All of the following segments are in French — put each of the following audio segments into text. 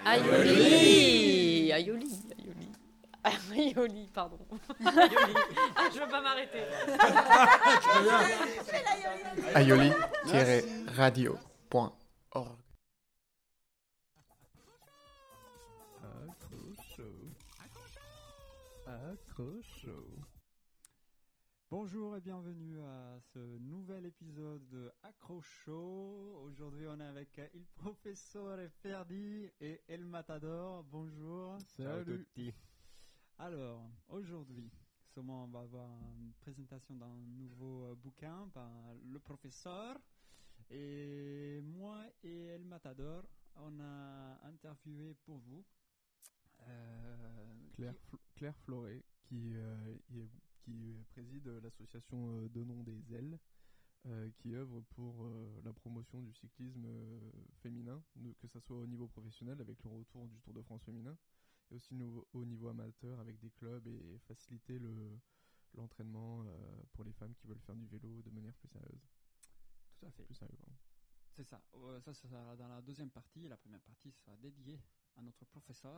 Aioli. Aioli, pardon. Aioli. Ah, je veux pas m'arrêter. Aioli-radio.org. Accrocho. Bonjour et bienvenue à ce nouvel épisode de Accrocho. Aujourd'hui on est avec il professeur Ferdi et El Matador. Bonjour. Salut. Alors, aujourd'hui, on va avoir une présentation d'un nouveau bouquin par le professeur. Et moi et El Matador, on a interviewé pour vous Claire Floré, qui préside l'association Donnons des ailes, qui œuvre pour la promotion du cyclisme féminin, que ce soit au niveau professionnel avec le retour du Tour de France féminin, et aussi au niveau amateur avec des clubs et faciliter l'entraînement pour les femmes qui veulent faire du vélo de manière plus sérieuse. Tout à fait. Plus sérieux, pardon. C'est ça. Ça sera dans la deuxième partie. La première partie sera dédiée à notre professeur.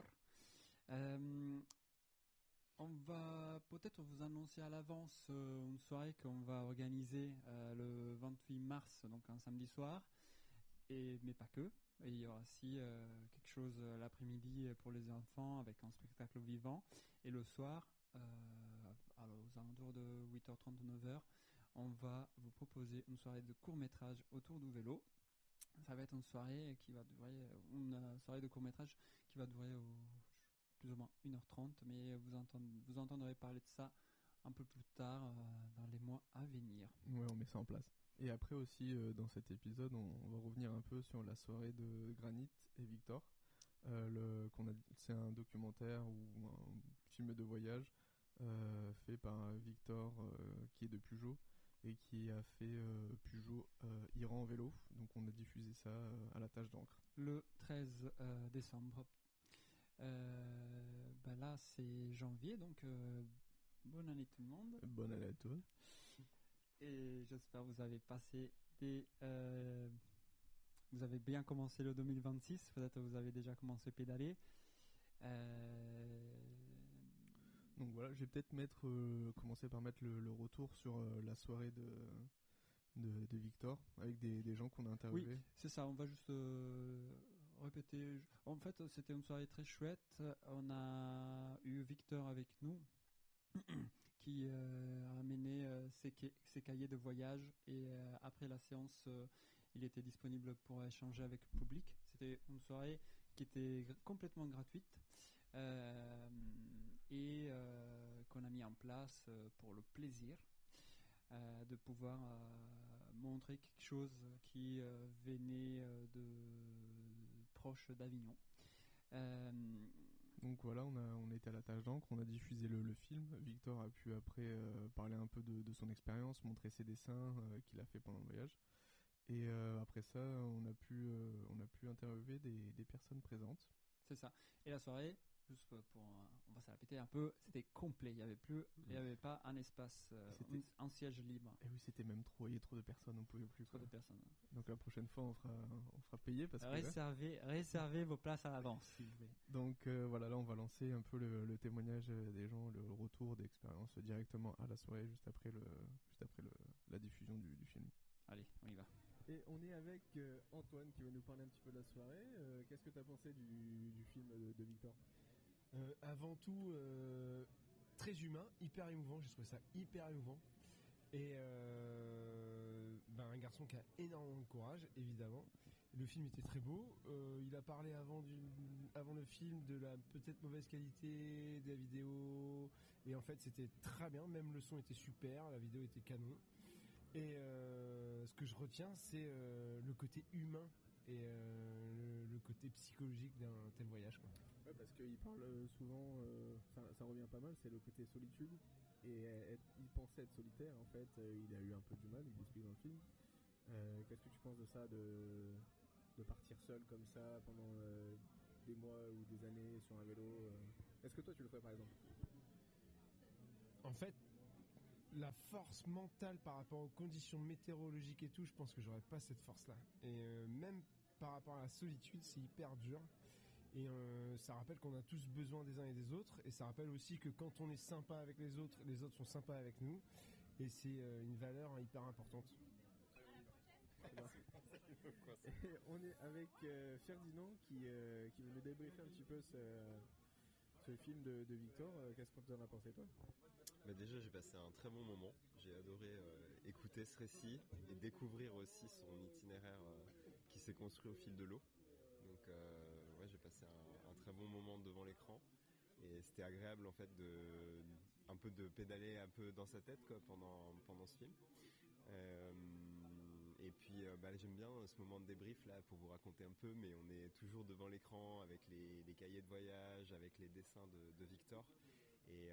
On va peut-être vous annoncer à l'avance une soirée qu'on va organiser le 28 mars, donc un samedi soir, mais pas que. Et il y aura aussi quelque chose l'après-midi pour les enfants avec un spectacle vivant. Et le soir, aux alentours de 8h30 ou 9h, on va vous proposer une soirée de court-métrage autour du vélo. Ça va être une soirée de court-métrage qui va durer plus ou moins 1h30, mais vous entendrez parler de ça un peu plus tard dans les mois à venir. Ouais, on met ça en place. Et après aussi, dans cet épisode, on va revenir un peu sur la soirée de Granit et Victor. C'est un documentaire ou un film de voyage fait par Victor, qui est de Peugeot, et qui a fait Peugeot Iran en vélo. Donc on a diffusé ça à la tâche d'encre. Le 13 décembre. Là c'est janvier, donc bonne année tout le monde. Bonne année à toi. Et j'espère que vous avez passé vous avez bien commencé le 2026, peut-être que vous avez déjà commencé à pédaler. Donc voilà, je vais peut-être commencer par mettre le retour sur la soirée de Victor avec des gens qu'on a interviewés. Oui, c'est ça, on va juste répéter. En fait, c'était une soirée très chouette. On a eu Victor avec nous qui a amené ses cahiers de voyage, et après la séance, il était disponible pour échanger avec le public. C'était une soirée qui était complètement gratuite et qu'on a mis en place pour le plaisir de pouvoir montrer quelque chose qui venait de proche d'Avignon. Donc voilà, on était à la tâche d'encre, on a diffusé le film. Victor a pu après parler un peu de son expérience, montrer ses dessins qu'il a fait pendant le voyage. Et après ça, on a pu interviewer des personnes présentes. C'est ça. Et la soirée, juste on va se répéter un peu, c'était complet. Il y avait pas un espace, un siège libre. Et oui, c'était même trop. Il y avait trop de personnes, on pouvait plus. Trop de personnes. Donc la prochaine fois, on fera payer parce réservez vos places à l'avance, s'il vous plaît. Donc voilà, là on va lancer un peu le témoignage des gens, le retour d'expérience directement à la soirée, juste après la diffusion du film. Allez, on y va. Et on est avec Antoine qui va nous parler un petit peu de la soirée. Qu'est-ce que tu as pensé du film de Victor ? Avant tout, très humain, hyper émouvant. J'ai trouvé ça hyper émouvant. Et un garçon qui a énormément de courage, évidemment. Le film était très beau. Il a parlé avant le film de la peut-être mauvaise qualité de la vidéo. Et en fait, c'était très bien. Même le son était super. La vidéo était canon. Et ce que je retiens, c'est le côté humain et le côté psychologique d'un tel voyage, quoi. Ouais, parce qu'il parle souvent, ça revient pas mal, c'est le côté solitude. Et il pensait être solitaire, en fait, il a eu un peu du mal, il l'explique dans le film. Qu'est-ce que tu penses de ça, de partir seul comme ça pendant des mois ou des années sur un vélo Est-ce que toi tu le ferais par exemple ? En fait, la force mentale par rapport aux conditions météorologiques et tout, je pense que j'aurais pas cette force-là. Et même par rapport à la solitude, c'est hyper dur. Et ça rappelle qu'on a tous besoin des uns et des autres, et ça rappelle aussi que quand on est sympa avec les autres sont sympas avec nous, et c'est une valeur hyper importante. Et on est avec Ferdinand qui va nous débriefer un petit peu ce film de Victor. Qu'est-ce que tu en as pensé, toi? Déjà, j'ai passé un très bon moment. J'ai adoré écouter ce récit et découvrir aussi son itinéraire qui s'est construit au fil de l'eau. Donc, j'ai passé un très bon moment devant l'écran et c'était agréable en fait un peu de pédaler un peu dans sa tête quoi, pendant ce film. Et puis j'aime bien ce moment de débrief là pour vous raconter un peu, mais on est toujours devant l'écran avec les cahiers de voyage, avec les dessins de Victor et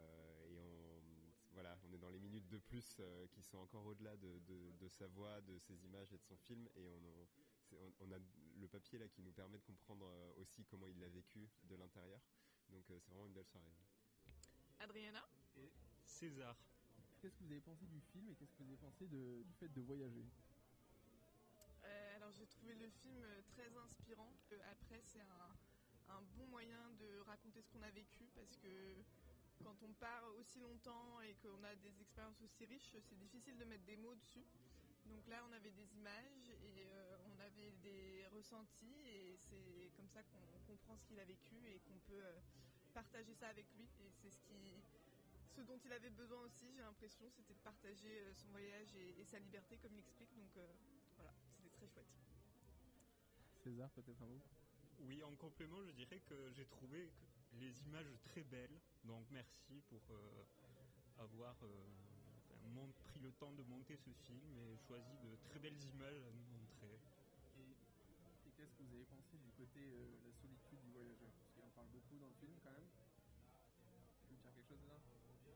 on est dans les minutes de plus qui sont encore au-delà de sa voix, de ses images et de son film, et on a le papier là qui nous permet de comprendre aussi comment il l'a vécu de l'intérieur, donc c'est vraiment une belle soirée. Adriana et César. Qu'est-ce que vous avez pensé du film et qu'est-ce que vous avez pensé du fait de voyager? Alors j'ai trouvé le film très inspirant. Après c'est un bon moyen de raconter ce qu'on a vécu, parce que quand on part aussi longtemps et qu'on a des expériences aussi riches, c'est difficile de mettre des mots dessus. Donc là on avait des images et on avait des ressentis, et c'est comme ça qu'on comprend ce qu'il a vécu et qu'on peut partager ça avec lui. Et c'est ce dont il avait besoin aussi, j'ai l'impression, c'était de partager son voyage et sa liberté comme il explique. Donc voilà, c'était très chouette. César, peut-être un mot? Oui, en complément, je dirais que j'ai trouvé les images très belles. Donc merci pour avoir pris le temps de monter ce film et choisi de très belles images à nous montrer. Et qu'est-ce que vous avez pensé du côté la solitude du voyageur? Parce qu'il en parle beaucoup dans le film quand même. Tu veux dire quelque chose là?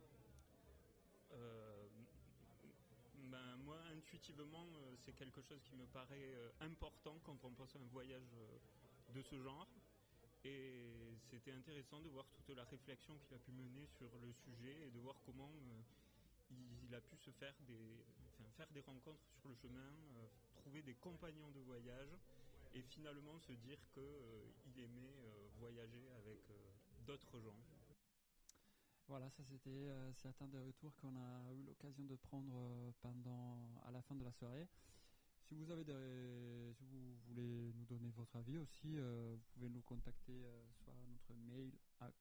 Moi, intuitivement, c'est quelque chose qui me paraît important quand on pense à un voyage de ce genre. Et c'était intéressant de voir toute la réflexion qu'il a pu mener sur le sujet et de voir comment il a pu se faire des rencontres sur le chemin, trouver des compagnons de voyage et finalement se dire qu'il aimait voyager avec d'autres gens. Voilà, ça c'était certains des retours qu'on a eu l'occasion de prendre à la fin de la soirée. Si vous voulez nous donner votre avis aussi, vous pouvez nous contacter soit à notre mail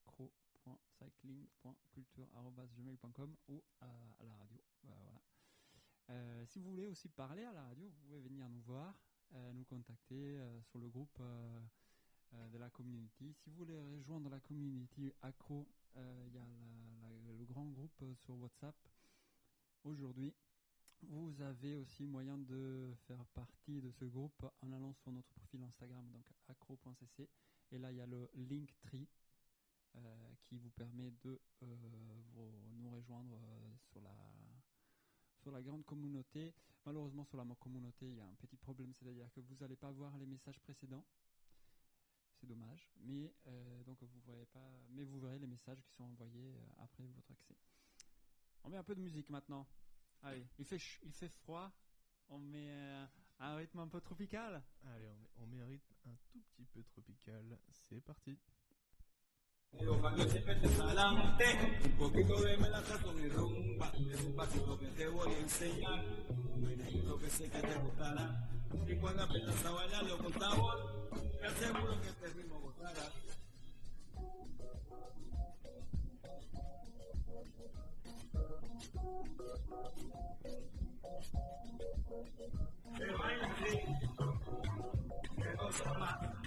accro.cycling.culture@gmail.com ou à la radio. Voilà. Si vous voulez aussi parler à la radio, vous pouvez venir nous voir, nous contacter sur le groupe de la community. Si vous voulez rejoindre la community accro, il y a le grand groupe sur WhatsApp. Aujourd'hui, vous avez aussi moyen de faire partie de ce groupe en allant sur notre profil Instagram, donc accro.cc. Et là, il y a le Linktree qui vous permet de nous rejoindre sur la grande communauté. Malheureusement, sur la communauté, il y a un petit problème, c'est-à-dire que vous n'allez pas voir les messages précédents. C'est dommage, mais donc vous verrez pas, mais vous verrez les messages qui sont envoyés après votre accès. On met un peu de musique maintenant. Allez, il fait froid. On met un rythme un peu tropical. Allez, on met un rythme un tout petit peu tropical. C'est parti. Pero para que siempre te adelante, un poquito de melacazón y rumba, es un pasito que te voy a enseñar, un menedito que sé que te gustará, y cuando aprendas a bailarlo con sabor, te aseguro que este ritmo gozará. Que baile, que cosa más.